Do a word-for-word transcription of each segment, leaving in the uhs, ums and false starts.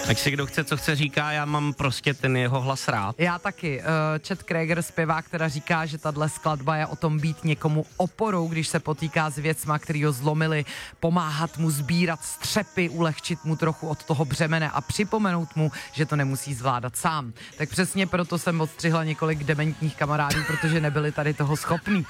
Ať si kdo chce, co chce říká, já mám prostě ten jeho hlas rád. Já taky. Uh, Chet Krager, zpěvák, která říká, že tahle skladba je o tom být někomu oporou, když se potýká s věcma, který ho zlomili, pomáhat mu sbírat střepy, ulehčit mu trochu od toho břemene a připomenout mu, že to nemusí zvládat sám. Tak přesně proto jsem odstřihla několik dementních kamarádů, protože nebyli tady toho schopní.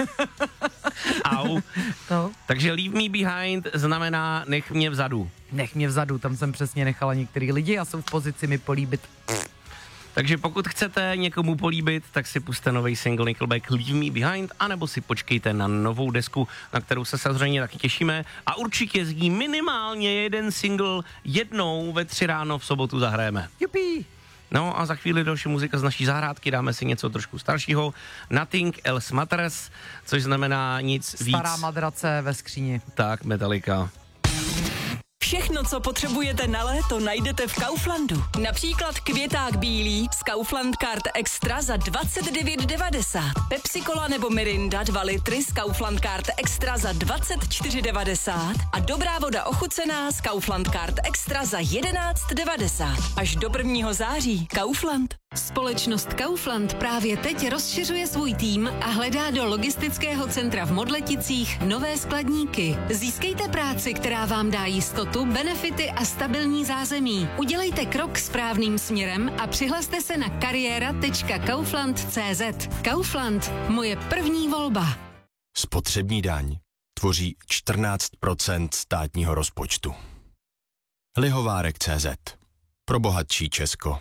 Au. No. Takže leave me behind znamená nech mě vzadu. Nech mě vzadu, tam jsem přesně nechala některý lidi a jsou v pozici mi políbit. Takže pokud chcete někomu políbit, tak si puste nový single Nickelback Leave Me Behind, anebo si počkejte na novou desku, na kterou se samozřejmě taky těšíme. A určitě z ní minimálně jeden single jednou ve tři ráno v sobotu zahrajeme. Jupi! No a za chvíli další muzika z naší zahrádky, dáme si něco trošku staršího. Nothing Else Matters, což znamená nic víc. Stará madrace ve skříni. Tak, Metallica. Všechno, co potřebujete na léto, najdete v Kauflandu. Například květák bílý z Kaufland Card Extra za dvacet devět devadesát. Pepsi Cola nebo Mirinda dva litry z Kaufland Card Extra za dvacet čtyři devadesát. A dobrá voda ochucená z Kaufland Card Extra za jedenáct devadesát. Až do prvního září. Kaufland. Společnost Kaufland právě teď rozšiřuje svůj tým a hledá do logistického centra v Modleticích nové skladníky. Získejte práci, která vám dá jistotu, benefity a stabilní zázemí. Udělejte krok správným směrem a přihlaste se na kariéra tečka kaufland tečka cé zet. Kaufland, moje první volba. Spotřební daň tvoří čtrnáct procent státního rozpočtu. Lihovárek tečka cé zet. Pro bohatší Česko.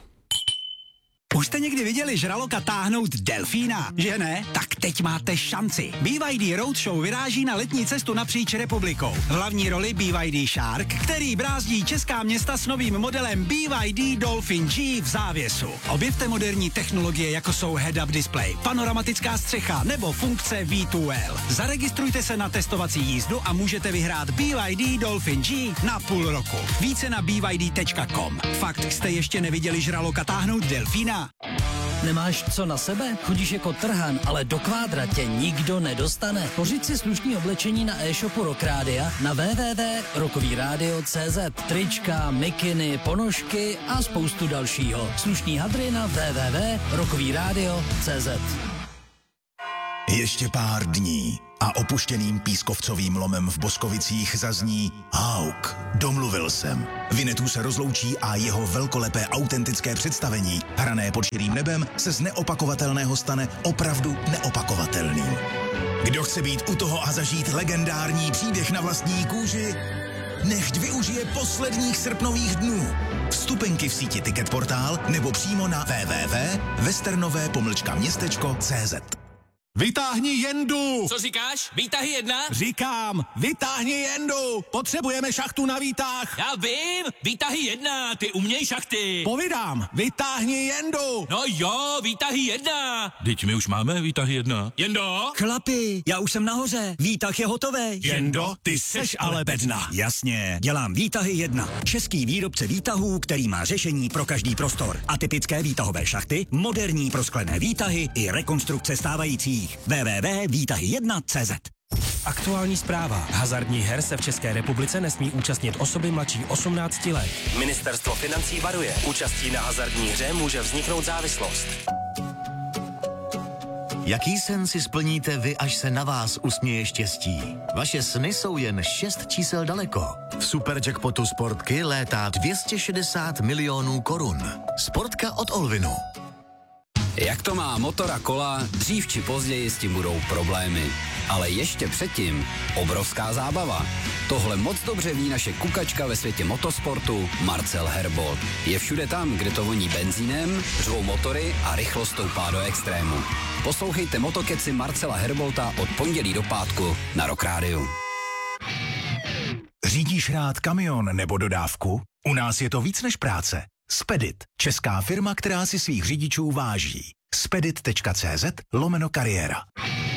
Už jste někdy viděli žraloka táhnout delfína, že ne? Tak teď máte šanci. B Y D Roadshow vyráží na letní cestu napříč republikou. V hlavní roli B Y D Shark, který brázdí česká města s novým modelem B Y D Dolphin G v závěsu. Objevte moderní technologie, jako jsou head-up display, panoramatická střecha nebo funkce V dva L. Zaregistrujte se na testovací jízdu a můžete vyhrát B Y D Dolphin G na půl roku. Více na b y d tečka com. Fakt jste ještě neviděli žraloka táhnout delfína? Nemáš co na sebe? Chodíš jako trhan, ale do kvádra tě nikdo nedostane. Pořiď si slušný oblečení na e-shopu Rock Rádia na w w w tečka rockový rádio tečka cé zet. Trička, mikiny, ponožky a spoustu dalšího. Slušný hadry na w w w tečka rockový rádio tečka cé zet. Ještě pár dní a opuštěným pískovcovým lomem v Boskovicích zazní Hauk, domluvil jsem. Vinetů se rozloučí a jeho velkolepé autentické představení, hrané pod širým nebem, se z neopakovatelného stane opravdu neopakovatelným. Kdo chce být u toho a zažít legendární příběh na vlastní kůži, nechť využije posledních srpnových dnů. Vstupenky v síti Ticketportál nebo přímo na w w w tečka westernové pomlčka městečko tečka cé zet. Vytáhni jendu! Co říkáš? Výtahy jedna? Říkám, vytáhni jendu! Potřebujeme šachtu na výtah! Já vím! Výtahy jedna, ty uměj šachty! Povídám, vytáhni jendu! No jo, výtahy jedna! Teď my už máme výtahy jedna. Jendo? Chlapi, já už jsem nahoře, výtah je hotový. Jendo, ty seš ale bedna. Jasně, dělám výtahy jedna. Český výrobce výtahů, který má řešení pro každý prostor. Atypické výtahové šachty, moderní prosklené výtahy i rekonstrukce stávajících. w w w tečka výtahy jedna tečka cé zet. Aktuální zpráva. Hazardních her se v České republice nesmí účastnit osoby mladší osmnácti let. Ministerstvo financí varuje. Účastí na hazardní hře může vzniknout závislost. Jaký sen si splníte vy, až se na vás usměje štěstí? Vaše sny jsou jen šest čísel daleko. V Superjackpotu Sportky létá dvě stě šedesát milionů korun. Sportka od Olvinu. Jak to má motor a kola, dřív či později s tím budou problémy. Ale ještě předtím obrovská zábava. Tohle moc dobře ví naše kukačka ve světě motosportu Marcel Herbold. Je všude tam, kde to voní benzínem, řvou motory a rychlost stoupá do extrému. Poslouchejte Motokeci Marcela Herbolta od pondělí do pátku na Rock Rádiu. Řídíš rád kamion nebo dodávku? U nás je to víc než práce. Spedit, česká firma, která si svých řidičů váží. spedit tečka cé zet lomeno kariéra.